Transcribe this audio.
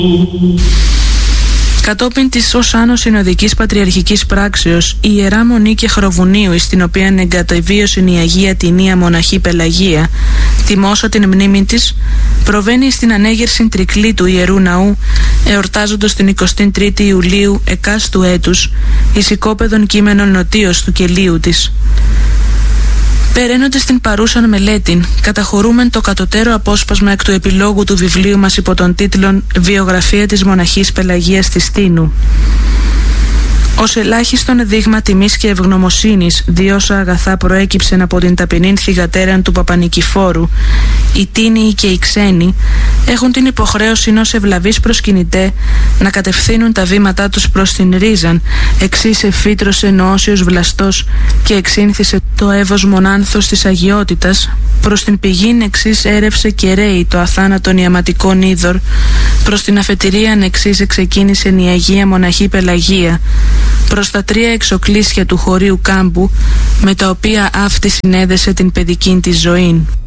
Κατόπιν της ως άνω συνοδικής πατριαρχικής πράξεως, η Ιερά Μονή και Χροβουνίου, στην οποία εγκατεβίωσε η Αγία Τινία Μοναχή Πελαγία, τιμώσω την μνήμη της, προβαίνει στην ανέγερση τρικλή του Ιερού Ναού, εορτάζοντας την 23η Ιουλίου εκάστου έτους, εις οικόπεδον κείμενον νοτίως του κελίου της. Περαίνοντας την παρούσαν μελέτην, καταχωρούμεν το κατωτέρω απόσπασμα εκ του επιλόγου του βιβλίου μας υπό τον τίτλον «Βιογραφία της Μοναχής Πελαγίας της Τίνου». Ως ελάχιστον δείγμα τιμής και ευγνωμοσύνης, δι' όσα αγαθά προέκυψεν από την ταπεινήν θυγατέραν του Παπανικηφόρου, οι Τίνιοι και οι ξένοι έχουν την υποχρέωση ενός ευλαβής προσκυνητέ να κατευθύνουν τα βήματά τους προς την ρίζαν, εξής εφήτρωσε νοόσιος βλαστός και εξήνθησε το εύος μονάνθος της αγιότητας, προς την πηγήν εξής έρευσε και ρέει το αθάνατον ιαματικόν είδωρ, προς την αφετηρίαν εξής εξεκίνησε η Αγία Μοναχή Πελαγία, προς τα 3 εξοκλήσια του χωρίου κάμπου, με τα οποία αυτή συνέδεσε την παιδική της ζωήν.